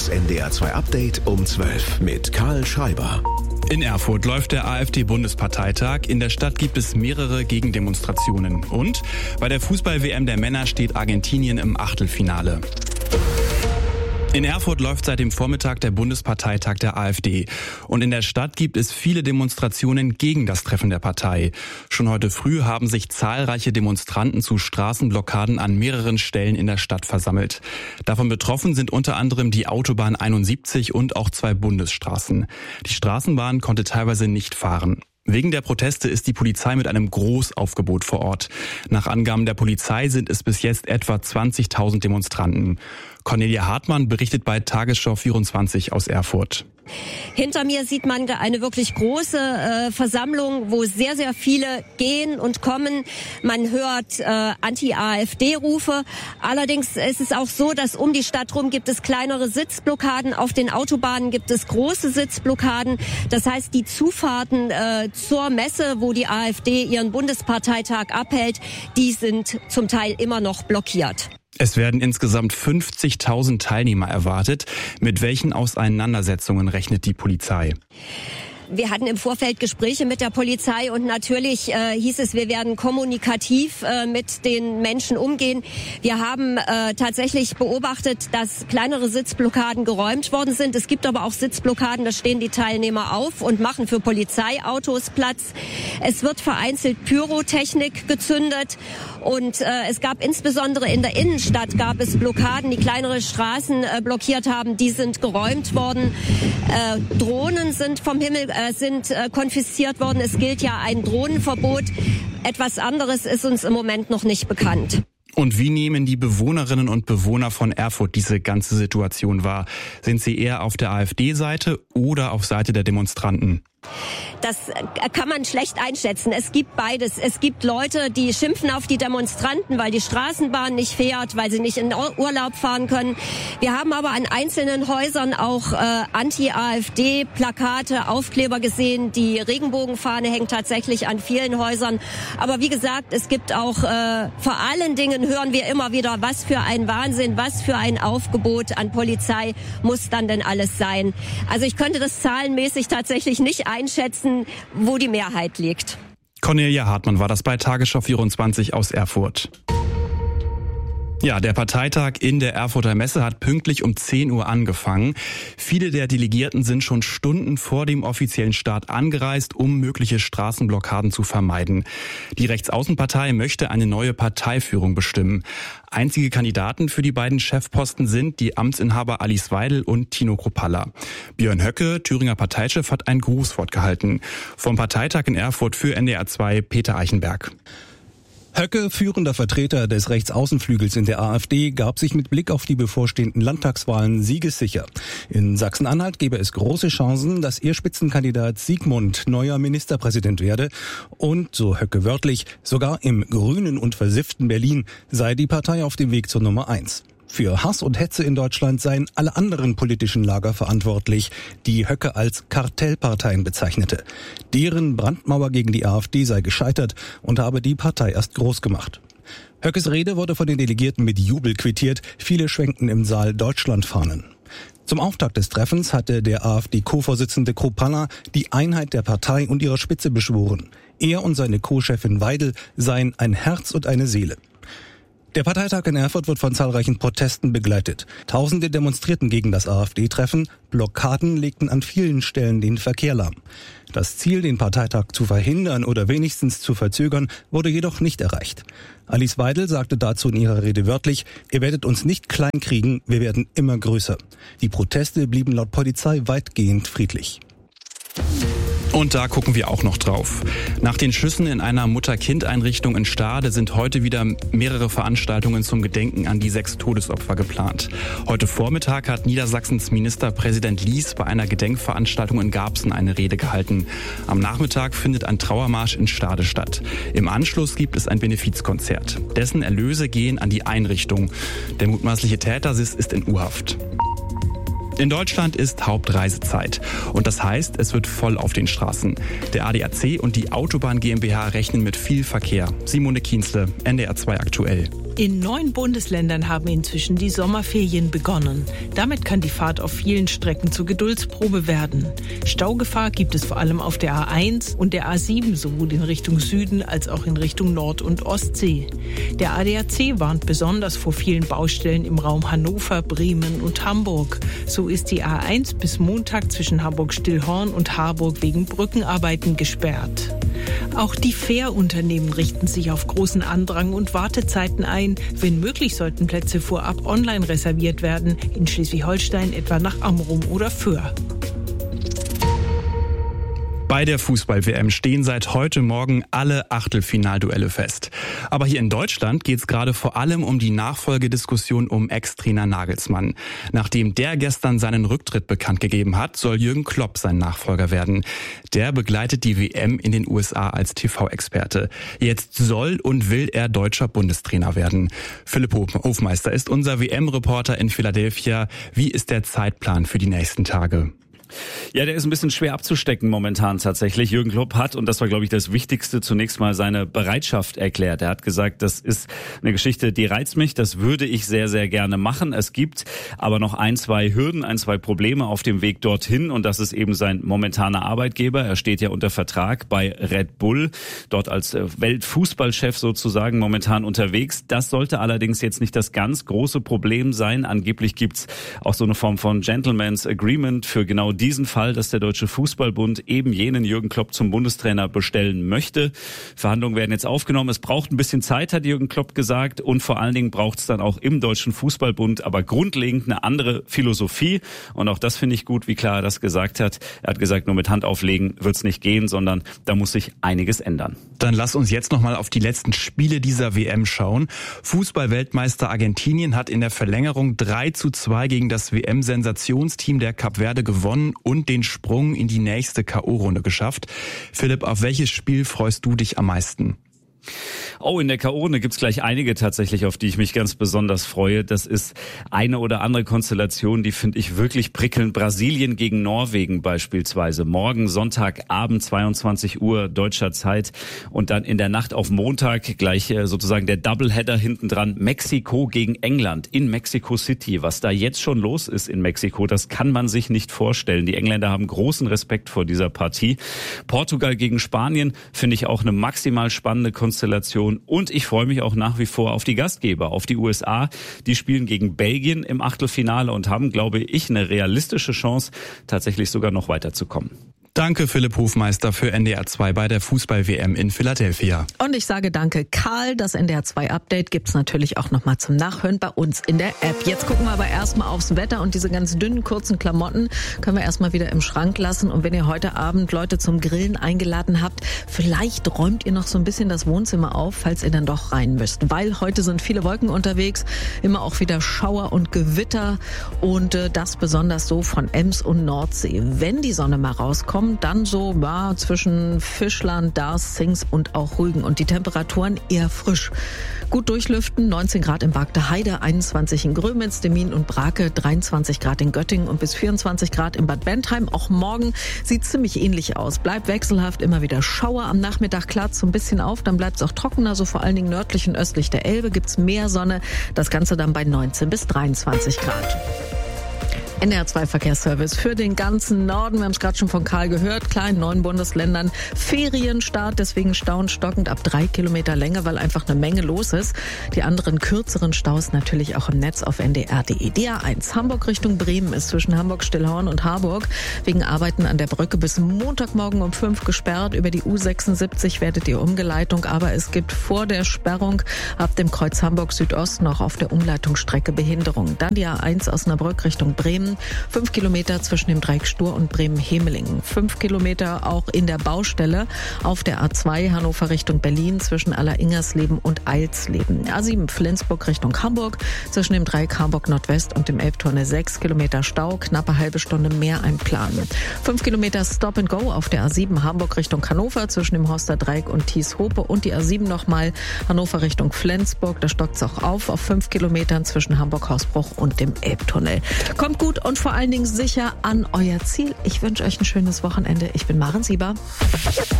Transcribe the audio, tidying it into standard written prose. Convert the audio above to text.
Das NDR 2 Update um 12 mit Karl Schreiber. In Erfurt läuft der AfD-Bundesparteitag. In der Stadt gibt es mehrere Gegendemonstrationen. Und bei der Fußball-WM der Männer steht Argentinien im Achtelfinale. In Erfurt läuft seit dem Vormittag der Bundesparteitag der AfD. Und in der Stadt gibt es viele Demonstrationen gegen das Treffen der Partei. Schon heute früh haben sich zahlreiche Demonstranten zu Straßenblockaden an mehreren Stellen in der Stadt versammelt. Davon betroffen sind unter anderem die Autobahn 71 und auch 2 Bundesstraßen. Die Straßenbahn konnte teilweise nicht fahren. Wegen der Proteste ist die Polizei mit einem Großaufgebot vor Ort. Nach Angaben der Polizei sind es bis jetzt etwa 20.000 Demonstranten. Cornelia Hartmann berichtet bei Tagesschau 24 aus Erfurt. Hinter mir sieht man eine wirklich große Versammlung, wo sehr, sehr viele gehen und kommen. Man hört Anti-AfD-Rufe. Allerdings ist es auch so, dass um die Stadt rum gibt es kleinere Sitzblockaden. Auf den Autobahnen gibt es große Sitzblockaden. Das heißt, die Zufahrten zur Messe, wo die AfD ihren Bundesparteitag abhält, die sind zum Teil immer noch blockiert. Es werden insgesamt 50.000 Teilnehmer erwartet. Mit welchen Auseinandersetzungen rechnet die Polizei? Wir hatten im Vorfeld Gespräche mit der Polizei und natürlich hieß es, wir werden kommunikativ mit den Menschen umgehen. Wir haben tatsächlich beobachtet, dass kleinere Sitzblockaden geräumt worden sind. Es gibt aber auch Sitzblockaden, da stehen die Teilnehmer auf und machen für Polizeiautos Platz. Es wird vereinzelt Pyrotechnik gezündet und es gab insbesondere in der Innenstadt gab es Blockaden, die kleinere Straßen blockiert haben. Die sind geräumt worden. Drohnen sind vom Himmel konfisziert worden. Es gilt ja ein Drohnenverbot. Etwas anderes ist uns im Moment noch nicht bekannt. Und wie nehmen die Bewohnerinnen und Bewohner von Erfurt diese ganze Situation wahr? Sind sie eher auf der AfD-Seite oder auf Seite der Demonstranten? Das kann man schlecht einschätzen. Es gibt beides. Es gibt Leute, die schimpfen auf die Demonstranten, weil die Straßenbahn nicht fährt, weil sie nicht in Urlaub fahren können. Wir haben aber an einzelnen Häusern auch Anti-AfD-Plakate, Aufkleber gesehen. Die Regenbogenfahne hängt tatsächlich an vielen Häusern. Aber wie gesagt, es gibt auch, vor allen Dingen hören wir immer wieder, was für ein Wahnsinn, was für ein Aufgebot an Polizei muss dann denn alles sein. Also ich könnte das zahlenmäßig tatsächlich nicht einschätzen, wo die Mehrheit liegt. Cornelia Hartmann war das bei Tagesschau 24 aus Erfurt. Ja, der Parteitag in der Erfurter Messe hat pünktlich um 10 Uhr angefangen. Viele der Delegierten sind schon Stunden vor dem offiziellen Start angereist, um mögliche Straßenblockaden zu vermeiden. Die Rechtsaußenpartei möchte eine neue Parteiführung bestimmen. Einzige Kandidaten für die beiden Chefposten sind die Amtsinhaber Alice Weidel und Tino Kruppalla. Björn Höcke, Thüringer Parteichef, hat ein Grußwort gehalten. Vom Parteitag in Erfurt für NDR 2 Peter Eichenberg. Höcke, führender Vertreter des Rechtsaußenflügels in der AfD, gab sich mit Blick auf die bevorstehenden Landtagswahlen siegessicher. In Sachsen-Anhalt gebe es große Chancen, dass ihr Spitzenkandidat Sigmund neuer Ministerpräsident werde. Und, so Höcke wörtlich, sogar im grünen und versifften Berlin sei die Partei auf dem Weg zur Nummer 1. Für Hass und Hetze in Deutschland seien alle anderen politischen Lager verantwortlich, die Höcke als Kartellparteien bezeichnete. Deren Brandmauer gegen die AfD sei gescheitert und habe die Partei erst groß gemacht. Höckes Rede wurde von den Delegierten mit Jubel quittiert. Viele schwenkten im Saal Deutschlandfahnen. Zum Auftakt des Treffens hatte der AfD-Co-Vorsitzende Kruppalla die Einheit der Partei und ihrer Spitze beschworen. Er und seine Co-Chefin Weidel seien ein Herz und eine Seele. Der Parteitag in Erfurt wird von zahlreichen Protesten begleitet. Tausende demonstrierten gegen das AfD-Treffen. Blockaden legten an vielen Stellen den Verkehr lahm. Das Ziel, den Parteitag zu verhindern oder wenigstens zu verzögern, wurde jedoch nicht erreicht. Alice Weidel sagte dazu in ihrer Rede wörtlich: Ihr werdet uns nicht klein kriegen, wir werden immer größer. Die Proteste blieben laut Polizei weitgehend friedlich. Und da gucken wir auch noch drauf. Nach den Schüssen in einer Mutter-Kind-Einrichtung in Stade sind heute wieder mehrere Veranstaltungen zum Gedenken an die 6 Todesopfer geplant. Heute Vormittag hat Niedersachsens Ministerpräsident Lies bei einer Gedenkveranstaltung in Garbsen eine Rede gehalten. Am Nachmittag findet ein Trauermarsch in Stade statt. Im Anschluss gibt es ein Benefizkonzert. Dessen Erlöse gehen an die Einrichtung. Der mutmaßliche Täter ist in U-Haft. In Deutschland ist Hauptreisezeit und das heißt, es wird voll auf den Straßen. Der ADAC und die Autobahn GmbH rechnen mit viel Verkehr. Simone Kienzle, NDR 2 aktuell. In 9 Bundesländern haben inzwischen die Sommerferien begonnen. Damit kann die Fahrt auf vielen Strecken zur Geduldsprobe werden. Staugefahr gibt es vor allem auf der A1 und der A7, sowohl in Richtung Süden als auch in Richtung Nord- und Ostsee. Der ADAC warnt besonders vor vielen Baustellen im Raum Hannover, Bremen und Hamburg. So ist die A1 bis Montag zwischen Hamburg-Stillhorn und Harburg wegen Brückenarbeiten gesperrt. Auch die Fährunternehmen richten sich auf großen Andrang und Wartezeiten ein. Wenn möglich, sollten Plätze vorab online reserviert werden, in Schleswig-Holstein etwa nach Amrum oder Föhr. Bei der Fußball-WM stehen seit heute Morgen alle Achtelfinalduelle fest. Aber hier in Deutschland geht es gerade vor allem um die Nachfolgediskussion um Ex-Trainer Nagelsmann. Nachdem der gestern seinen Rücktritt bekannt gegeben hat, soll Jürgen Klopp sein Nachfolger werden. Der begleitet die WM in den USA als TV-Experte. Jetzt soll und will er deutscher Bundestrainer werden. Philipp Hofmeister ist unser WM-Reporter in Philadelphia. Wie ist der Zeitplan für die nächsten Tage? Ja, der ist ein bisschen schwer abzustecken momentan tatsächlich. Jürgen Klopp hat, und das war, glaube ich, das Wichtigste, zunächst mal seine Bereitschaft erklärt. Er hat gesagt, das ist eine Geschichte, die reizt mich, das würde ich sehr, sehr gerne machen. Es gibt aber noch 1-2 Hürden, 1-2 Probleme auf dem Weg dorthin, und das ist eben sein momentaner Arbeitgeber. Er steht ja unter Vertrag bei Red Bull, dort als Weltfußballchef sozusagen momentan unterwegs. Das sollte allerdings jetzt nicht das ganz große Problem sein. Angeblich gibt's auch so eine Form von Gentleman's Agreement für genau diesen Fall, dass der Deutsche Fußballbund eben jenen Jürgen Klopp zum Bundestrainer bestellen möchte. Verhandlungen werden jetzt aufgenommen. Es braucht ein bisschen Zeit, hat Jürgen Klopp gesagt, und vor allen Dingen braucht es dann auch im Deutschen Fußballbund aber grundlegend eine andere Philosophie, und auch das finde ich gut, wie klar er das gesagt hat. Er hat gesagt, nur mit Hand auflegen wird es nicht gehen, sondern da muss sich einiges ändern. Dann lass uns jetzt nochmal auf die letzten Spiele dieser WM schauen. Fußball-Weltmeister Argentinien hat in der Verlängerung 3-2 gegen das WM-Sensationsteam der Kap Verde gewonnen und den Sprung in die nächste K.O.-Runde geschafft. Philipp, auf welches Spiel freust du dich am meisten? Oh, in der K.O.-Runde gibt's gleich einige tatsächlich, auf die ich mich ganz besonders freue. Das ist eine oder andere Konstellation, die finde ich wirklich prickelnd. Brasilien gegen Norwegen beispielsweise. Morgen Sonntagabend 22 Uhr deutscher Zeit, und dann in der Nacht auf Montag gleich sozusagen der Doubleheader hinten dran. Mexiko gegen England in Mexico City. Was da jetzt schon los ist in Mexiko, das kann man sich nicht vorstellen. Die Engländer haben großen Respekt vor dieser Partie. Portugal gegen Spanien finde ich auch eine maximal spannende Konstellation. Und ich freue mich auch nach wie vor auf die Gastgeber, auf die USA. Die spielen gegen Belgien im Achtelfinale und haben, glaube ich, eine realistische Chance, tatsächlich sogar noch weiterzukommen. Danke Philipp Hofmeister für NDR 2 bei der Fußball-WM in Philadelphia. Und ich sage danke Karl. Das NDR 2 Update gibt's natürlich auch nochmal zum Nachhören bei uns in der App. Jetzt gucken wir aber erstmal aufs Wetter, und diese ganz dünnen, kurzen Klamotten können wir erstmal wieder im Schrank lassen. Und wenn ihr heute Abend Leute zum Grillen eingeladen habt, vielleicht räumt ihr noch so ein bisschen das Wohnzimmer auf, falls ihr dann doch rein müsst. Weil heute sind viele Wolken unterwegs, immer auch wieder Schauer und Gewitter, und das besonders so von Ems und Nordsee. Wenn die Sonne mal rauskommt, dann so zwischen Fischland, Darß, Zings und auch Rügen, und die Temperaturen eher frisch. Gut durchlüften, 19 Grad in Bagde Heide, 21 in Grömitz, Demmin und Brake, 23 Grad in Göttingen und bis 24 Grad in Bad Bentheim. Auch morgen sieht ziemlich ähnlich aus. Bleibt wechselhaft, immer wieder Schauer. Am Nachmittag klart es so ein bisschen auf, dann bleibt es auch trockener, so vor allen Dingen nördlich und östlich der Elbe gibt's mehr Sonne. Das Ganze dann bei 19 bis 23 Grad. NDR 2 Verkehrsservice für den ganzen Norden. Wir haben es gerade schon von Karl gehört. Klar, in 9 Bundesländern Ferienstart, deswegen Stauen stockend ab 3 Kilometer Länge, weil einfach eine Menge los ist. Die anderen kürzeren Staus natürlich auch im Netz auf ndr.de. Die A1 Hamburg Richtung Bremen ist zwischen Hamburg-Stillhorn und Harburg wegen Arbeiten an der Brücke bis Montagmorgen um 5 gesperrt. Über die U76 werdet ihr Umgeleitung, aber es gibt vor der Sperrung ab dem Kreuz Hamburg Südost noch auf der Umleitungsstrecke Behinderung. Dann die A1 Osnabrück Richtung Bremen. 5 Kilometer zwischen dem Dreieck Stur und Bremen-Hemelingen. 5 Kilometer auch in der Baustelle auf der A2 Hannover Richtung Berlin zwischen Aller-Ingersleben und Eilsleben. A7 Flensburg Richtung Hamburg zwischen dem Dreieck Hamburg Nordwest und dem Elbtunnel 6 Kilometer Stau, knappe halbe Stunde mehr einplanen. 5 Kilometer Stop and Go auf der A7 Hamburg Richtung Hannover zwischen dem Horster Dreieck und Thies-Hope, und die A7 nochmal Hannover Richtung Flensburg. Da stockt es auch auf 5 Kilometern zwischen Hamburg-Hausbruch und dem Elbtunnel. Kommt gut und vor allen Dingen sicher an euer Ziel. Ich wünsche euch ein schönes Wochenende. Ich bin Maren Sieber.